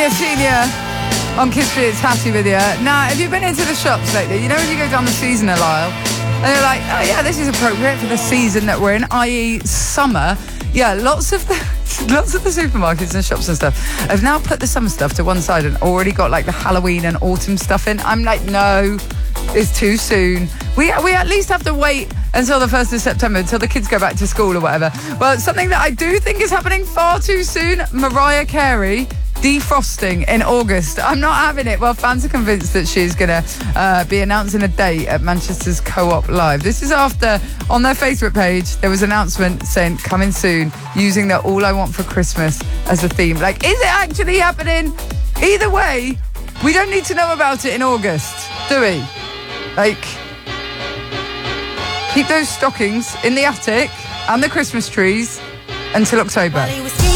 Leah Senior on Kiss Free. It's Hattie with you. Now, have you been into the shops lately? You know when you go down the seasonal aisle and you're like, oh yeah, this is appropriate for the season that we're in, i.e. summer. Yeah, lots of the supermarkets and shops and stuff have now put the summer stuff to one side and already got like the Halloween and autumn stuff in. I'm like, no, it's too soon. We at least have to wait until the 1st of September, until the kids go back to school or whatever. Well, something that I do think is happening far too soon, Mariah Carey defrosting in August. I'm not having it. Well, fans are convinced that she's going to be announcing a date at Manchester's Co-op Live. This is after, on their Facebook page, there was an announcement saying, coming soon, using the All I Want for Christmas as a theme. Like, is it actually happening? Either way, we don't need to know about it in August, do we? Like, keep those stockings in the attic and the Christmas trees until October.